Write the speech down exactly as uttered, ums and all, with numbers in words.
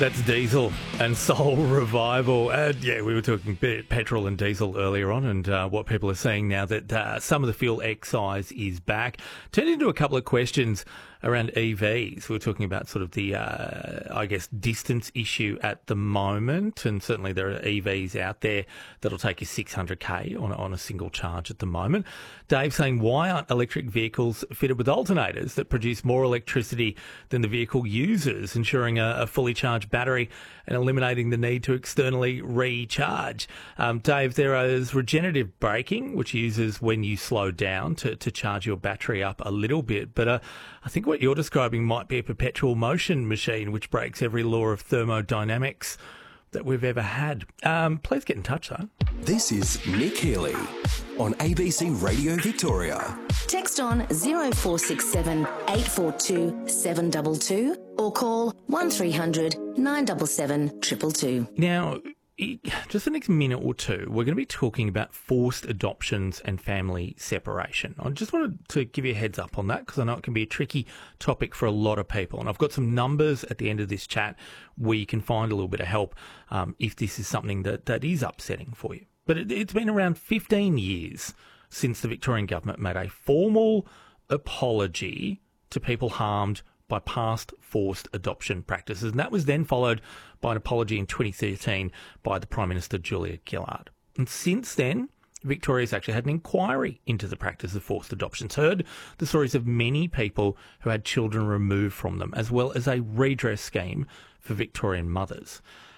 That's Diesel and Soul Revival. And yeah, we were talking bit petrol and diesel earlier on, and uh, what people are saying now that uh, some of the fuel excise is back. Turned into a couple of questions around E Vs. We were talking about sort of the, uh, I guess, distance issue at the moment, and certainly there are E Vs out there that'll take you six hundred k on, on a single charge at the moment. Dave saying, why aren't electric vehicles fitted with alternators that produce more electricity than the vehicle uses, ensuring a, a fully charged battery and eliminating the need to externally recharge? Um, Dave, there is regenerative braking, which uses when you slow down to, to charge your battery up a little bit, but uh, I think what you're describing might be a perpetual motion machine, which breaks every law of thermodynamics that we've ever had. Um, please get in touch, though. This is Nick Healy on A B C Radio Victoria. Text on zero four six seven, eight four two, seven two two or call one three hundred, nine seven seven, two two two. Now, just the next minute or two, we're going to be talking about forced adoptions and family separation. I just wanted to give you a heads up on that because I know it can be a tricky topic for a lot of people. And I've got some numbers at the end of this chat where you can find a little bit of help um, if this is something that, that is upsetting for you. But it, it's been around fifteen years since the Victorian government made a formal apology to people harmed by past forced adoption practices. And that was then followed by an apology in twenty thirteen by the Prime Minister, Julia Gillard. And since then, Victoria's actually had an inquiry into the practice of forced adoptions, heard the stories of many people who had children removed from them, as well as a redress scheme for Victorian mothers.